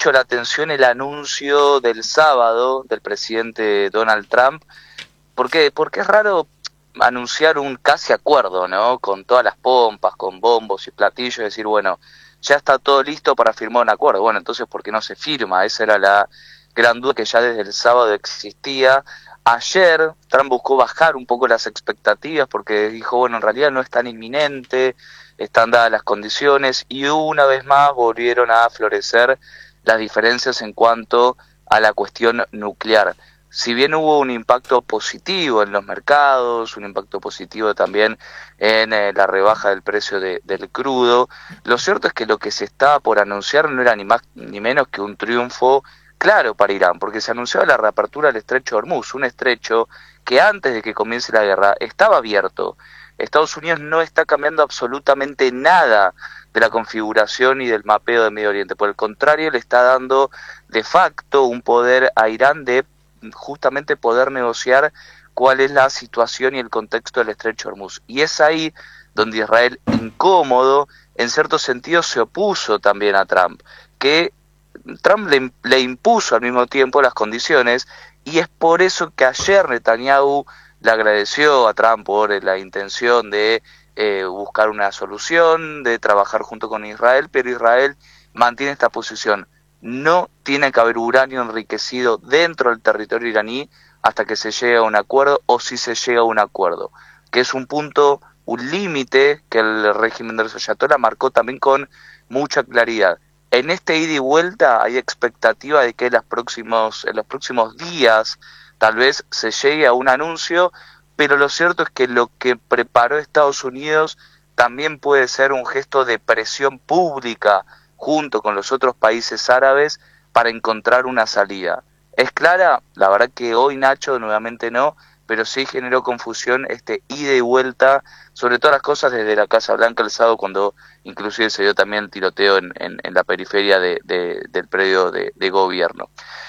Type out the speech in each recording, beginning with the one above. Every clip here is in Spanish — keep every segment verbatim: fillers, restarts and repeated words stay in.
mucho la atención el anuncio del sábado del presidente Donald Trump. ¿Por qué? Porque es raro anunciar un casi acuerdo, ¿no? Con todas las pompas, con bombos y platillos, decir, bueno, ya está todo listo para firmar un acuerdo. Bueno, entonces, ¿por qué no se firma? Esa era la gran duda que ya desde el sábado existía. Ayer Trump buscó bajar un poco las expectativas porque dijo, bueno, en realidad no es tan inminente, están dadas las condiciones, y una vez más volvieron a florecer las diferencias en cuanto a la cuestión nuclear. Si bien hubo un impacto positivo en los mercados, un impacto positivo también en eh, la rebaja del precio de, del crudo, lo cierto es que lo que se estaba por anunciar no era ni más ni menos que un triunfo claro para Irán, porque se anunciaba la reapertura del estrecho de Hormuz, un estrecho que antes de que comience la guerra estaba abierto. Estados Unidos no está cambiando absolutamente nada de la configuración y del mapeo de Medio Oriente, por el contrario le está dando de facto un poder a Irán de justamente poder negociar cuál es la situación y el contexto del estrecho de Hormuz. Y es ahí donde Israel, incómodo, en cierto sentido se opuso también a Trump, que Trump le, le impuso al mismo tiempo las condiciones, y es por eso que ayer Netanyahu le agradeció a Trump por la intención de eh, buscar una solución, de trabajar junto con Israel, pero Israel mantiene esta posición. No tiene que haber uranio enriquecido dentro del territorio iraní hasta que se llegue a un acuerdo, o si se llega a un acuerdo, que es un punto, un límite que el régimen de los ayatolá marcó también con mucha claridad. En este ida y vuelta hay expectativa de que en los próximos, en los próximos días tal vez se llegue a un anuncio, pero lo cierto es que lo que preparó Estados Unidos también puede ser un gesto de presión pública junto con los otros países árabes para encontrar una salida. ¿Es clara? La verdad que hoy, Nacho, nuevamente no, pero sí generó confusión este ida y vuelta, sobre todas las cosas desde la Casa Blanca el sábado, cuando inclusive se dio también el tiroteo en, en, en la periferia de, de, del predio de, de gobierno.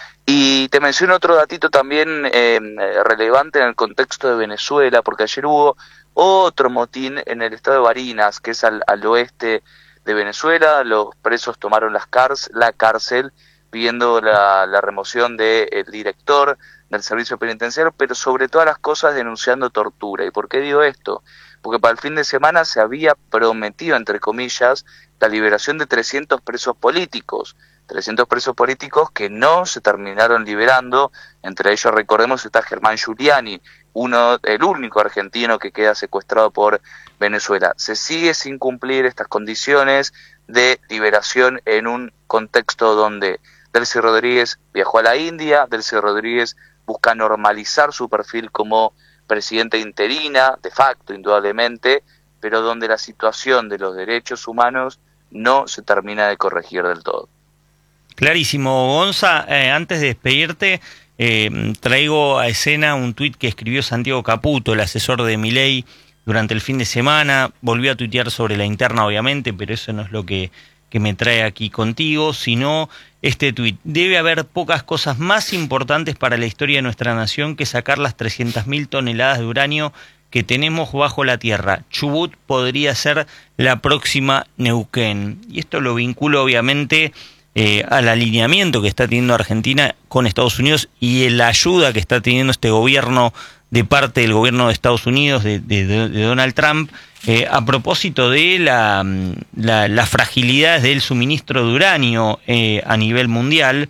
Y te menciono otro datito también eh, relevante en el contexto de Venezuela, porque ayer hubo otro motín en el estado de Barinas, que es al, al oeste de Venezuela. Los presos tomaron las cárcel, la cárcel pidiendo la, la remoción del director del servicio penitenciario, pero sobre todas las cosas denunciando tortura. ¿Y por qué digo esto? Porque para el fin de semana se había prometido, entre comillas, la liberación de trescientos presos políticos, trescientos presos políticos que no se terminaron liberando. Entre ellos, recordemos, está Germán Giuliani, uno, el único argentino que queda secuestrado por Venezuela. Se sigue sin cumplir estas condiciones de liberación en un contexto donde Delcy Rodríguez viajó a la India, Delcy Rodríguez busca normalizar su perfil como presidenta interina, de facto, indudablemente, pero donde la situación de los derechos humanos no se termina de corregir del todo. Clarísimo, Gonza. Eh, antes de despedirte, eh, traigo a escena un tuit que escribió Santiago Caputo, el asesor de Milei, durante el fin de semana. Volvió a tuitear sobre la interna, obviamente, pero eso no es lo que, que me trae aquí contigo, sino este tuit. Debe haber pocas cosas más importantes para la historia de nuestra nación que sacar las trescientas mil toneladas de uranio que tenemos bajo la tierra. Chubut podría ser la próxima Neuquén. Y esto lo vinculo, obviamente, eh, al alineamiento que está teniendo Argentina con Estados Unidos y la ayuda que está teniendo este gobierno de parte del gobierno de Estados Unidos, de, de, de Donald Trump, eh, a propósito de la, la, las fragilidades del suministro de uranio eh, a nivel mundial,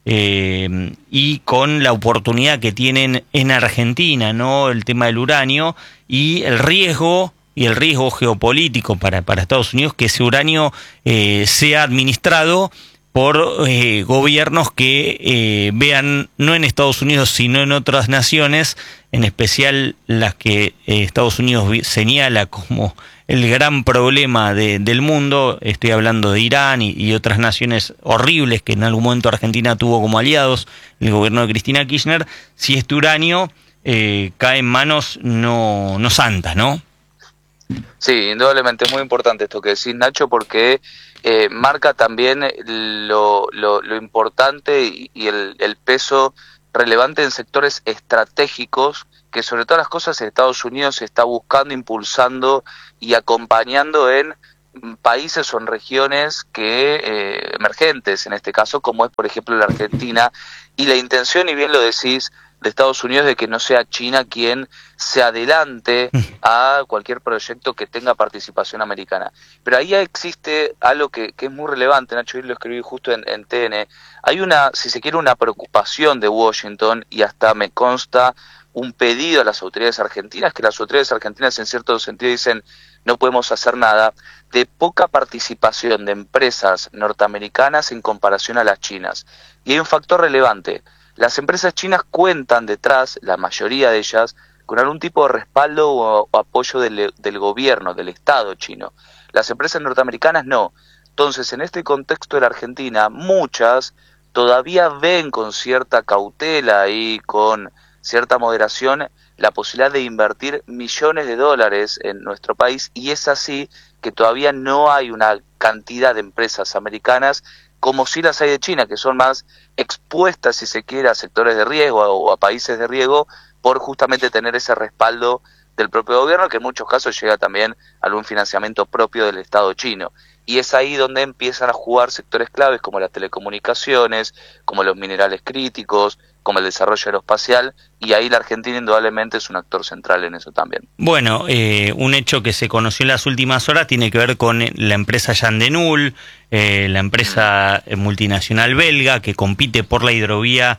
eh, y con la oportunidad que tienen en Argentina, ¿no?, el tema del uranio y el riesgo y el riesgo geopolítico para, para Estados Unidos que ese uranio eh, sea administrado por eh, gobiernos que eh, vean, no en Estados Unidos, sino en otras naciones, en especial las que eh, Estados Unidos señala como el gran problema de, del mundo. Estoy hablando de Irán y, y otras naciones horribles que en algún momento Argentina tuvo como aliados, el gobierno de Cristina Kirchner. Si este uranio eh, cae en manos no, no santas, ¿no? Sí, indudablemente es muy importante esto que decís, Nacho, porque eh, marca también lo, lo, lo importante y, y el, el peso relevante en sectores estratégicos que sobre todas las cosas Estados Unidos está buscando, impulsando y acompañando en países o en regiones que eh, emergentes, en este caso, como es por ejemplo la Argentina, y la intención, y bien lo decís, de Estados Unidos de que no sea China quien se adelante a cualquier proyecto que tenga participación americana. Pero ahí existe algo que, que es muy relevante, Nacho, y lo escribí justo en, en T N. Hay una, si se quiere, una preocupación de Washington, y hasta me consta un pedido a las autoridades argentinas, que las autoridades argentinas en cierto sentido dicen no podemos hacer nada, de poca participación de empresas norteamericanas en comparación a las chinas. Y hay un factor relevante. Las empresas chinas cuentan detrás, la mayoría de ellas, con algún tipo de respaldo o, o apoyo del, del gobierno, del Estado chino. Las empresas norteamericanas no. Entonces, en este contexto de la Argentina, muchas todavía ven con cierta cautela y con cierta moderación la posibilidad de invertir millones de dólares en nuestro país, y es así que todavía no hay una cantidad de empresas americanas como si las hay de China, que son más expuestas, si se quiere, a sectores de riesgo o a países de riesgo, por justamente tener ese respaldo del propio gobierno, que en muchos casos llega también a algún financiamiento propio del Estado chino. Y es ahí donde empiezan a jugar sectores claves como las telecomunicaciones, como los minerales críticos, como el desarrollo aeroespacial, y ahí la Argentina indudablemente es un actor central en eso también. Bueno, eh, un hecho que se conoció en las últimas horas tiene que ver con la empresa Jan de Null, eh, la empresa multinacional belga que compite por la hidrovía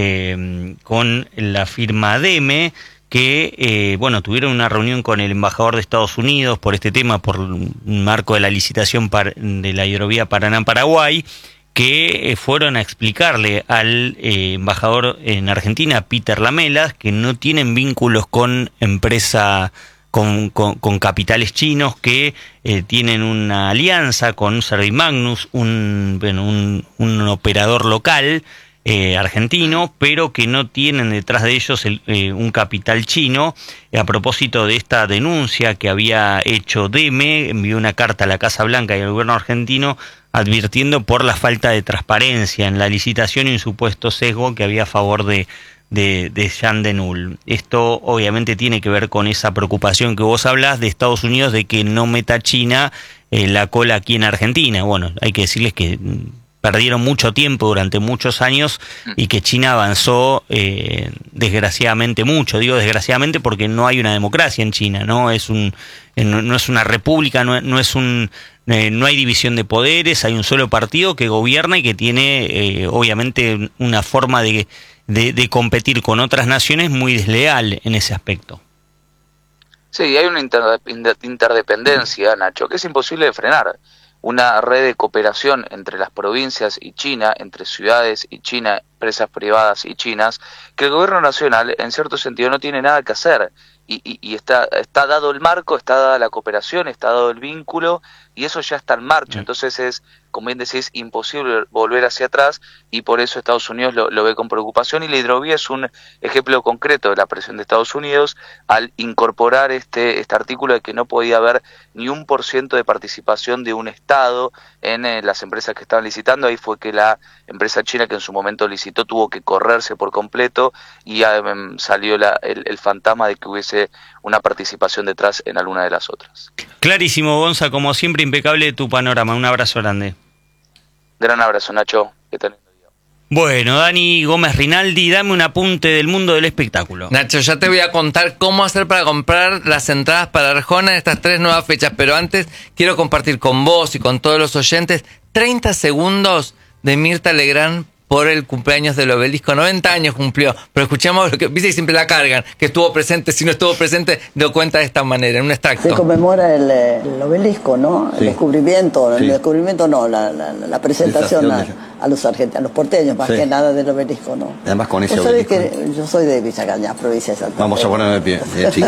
eh, con la firma D E M E, que eh, bueno, tuvieron una reunión con el embajador de Estados Unidos por este tema, por un marco de la licitación par, de la hidrovía Paraná-Paraguay, que eh, fueron a explicarle al eh, embajador en Argentina, Peter Lamelas, que no tienen vínculos con empresa, con, con, con capitales chinos, que eh, tienen una alianza con Servimagnus, un, bueno, un, un operador local, Eh, argentino, pero que no tienen detrás de ellos el, eh, un capital chino. A propósito de esta denuncia que había hecho D E M E, envió una carta a la Casa Blanca y al gobierno argentino advirtiendo por la falta de transparencia en la licitación y un supuesto sesgo que había a favor de, de, de Jan de Null. Esto obviamente tiene que ver con esa preocupación que vos hablás de Estados Unidos de que no meta China eh, la cola aquí en Argentina. Bueno, hay que decirles que perdieron mucho tiempo durante muchos años y que China avanzó eh, desgraciadamente mucho. Digo desgraciadamente porque no hay una democracia en China, no es un no, no es una república, no, no es un eh, no hay división de poderes, hay un solo partido que gobierna y que tiene eh, obviamente una forma de, de, de competir con otras naciones muy desleal en ese aspecto. Sí, hay una inter- interdependencia, Nacho, que es imposible de frenar. Una red de cooperación entre las provincias y China, entre ciudades y China, empresas privadas y chinas, que el gobierno nacional, en cierto sentido, no tiene nada que hacer. Y, y, y está, está dado el marco, está dada la cooperación, está dado el vínculo, y eso ya está en marcha. Entonces es, como bien decís, imposible volver hacia atrás, y por eso Estados Unidos lo, lo ve con preocupación, y la hidrovía es un ejemplo concreto de la presión de Estados Unidos al incorporar este, este artículo de que no podía haber ni un por ciento de participación de un Estado en eh, las empresas que estaban licitando. Ahí fue que la empresa china que en su momento licitó tuvo que correrse por completo, y eh, salió la, el, el fantasma de que hubiese una participación detrás en alguna de las otras. Clarísimo, Gonza, como siempre, impecable tu panorama. Un abrazo grande. Gran abrazo, Nacho. Que tal lindo día. Bueno, Dani Gómez Rinaldi, dame un apunte del mundo del espectáculo. Nacho, ya te voy a contar cómo hacer para comprar las entradas para Arjona en estas tres nuevas fechas, pero antes quiero compartir con vos y con todos los oyentes treinta segundos de Mirta Legrand por el cumpleaños del Obelisco. noventa años cumplió, pero escuchamos lo que viste y siempre la cargan, que estuvo presente, si no estuvo presente, lo cuenta de esta manera, en un extracto. Se conmemora el, el Obelisco, ¿no? Sí. El descubrimiento, sí. el descubrimiento no, la, la, la presentación a, a los argentinos, a los porteños, más sí. que nada del Obelisco, ¿no? Además con ese Obelisco. Que yo soy de Villa Cañas, provincia de Salta. Vamos a ponerme de pie, bien, sí,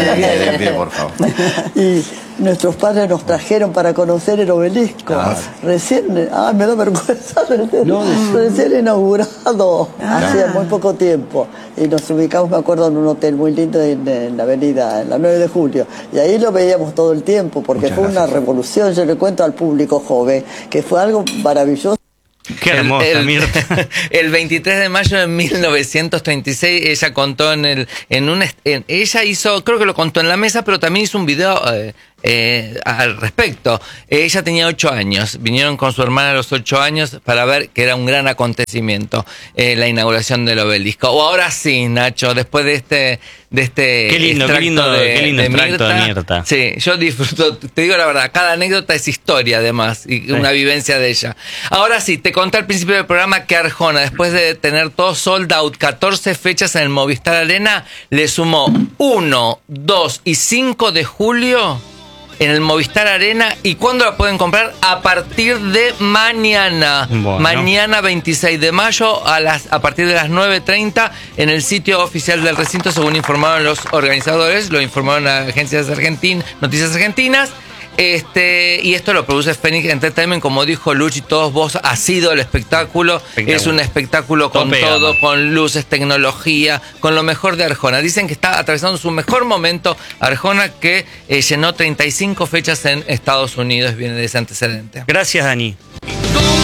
de pie, por favor. Y nuestros padres nos trajeron para conocer el Obelisco. Ah. Recién, ah, me da vergüenza, no, recién inaugurado, ah. hacía muy poco tiempo. Y nos ubicamos, me acuerdo, en un hotel muy lindo en, en la avenida, en la nueve de julio. Y ahí lo veíamos todo el tiempo, porque Muchas fue gracias. Una revolución. Yo le cuento al público joven que fue algo maravilloso. Qué hermosa, el, Mirta. El veintitrés de mayo de mil novecientos treinta y seis ella contó en el en un en, ella hizo, creo que lo contó en la mesa, pero también hizo un video eh, eh, al respecto. Eh, ella tenía ocho años, vinieron con su hermana a los ocho años para ver que era un gran acontecimiento eh, la inauguración del obelisco. O ahora sí, Nacho, después de este de este qué lindo, extracto qué lindo, de, qué lindo de extracto Mirta. de Mirta. Sí, yo disfruto, te digo la verdad, cada anécdota es historia además, y sí. una vivencia de ella. Ahora sí, te conté al principio del programa que Arjona, después de tener todo sold out, catorce fechas en el Movistar Arena, le sumó uno, dos y cinco de julio en el Movistar Arena. ¿Y cuándo la pueden comprar? A partir de mañana. Bueno. Mañana veintiséis de mayo a, las, a partir de las nueve treinta en el sitio oficial del recinto, según informaron los organizadores, lo informaron las agencias argentinas, Noticias Argentinas. Este, y esto lo produce Phoenix Entertainment, como dijo Luchi, todos vos, ha sido el espectáculo, espectáculo. Es un espectáculo con Tope, todo, ama. Con luces, tecnología, con lo mejor de Arjona. Dicen que está atravesando su mejor momento Arjona, que eh, llenó treinta y cinco fechas en Estados Unidos, viene de ese antecedente. Gracias, Dani.